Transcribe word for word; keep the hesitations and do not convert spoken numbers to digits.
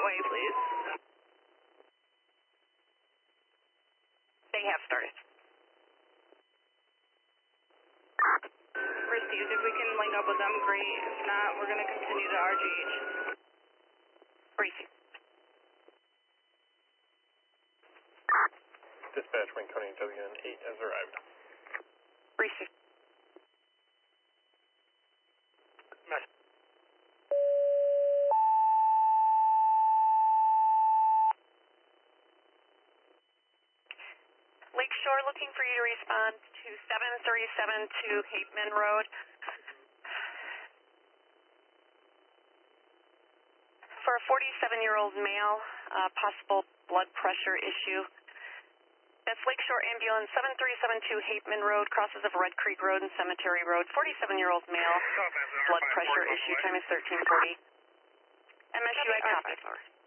away, please. They have started. Received. If we can link up with them, great. If not, we're going to continue to R G H. Briefing. Dispatch, Wayne County W N eight has arrived. Briefing. Lakeshore looking for you to respond to seven three seven two Hateman Road. For a forty-seven-year-old male, uh, possible blood pressure issue. That's Lakeshore Ambulance seven three seven two Hateman Road, crosses of Red Creek Road and Cemetery Road. forty-seven-year-old male, blood pressure issue, time is thirteen forty. M S U, I copy.